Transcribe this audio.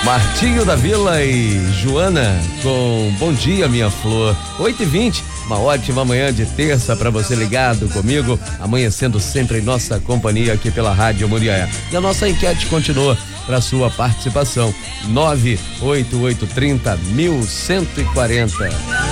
Martinho da Vila e Joana com Bom Dia Minha Flor. 8h20, uma ótima manhã de terça para você ligado comigo, amanhecendo sempre em nossa companhia aqui pela Rádio Muriaé. E a nossa enquete continua para sua participação. 98830-1140.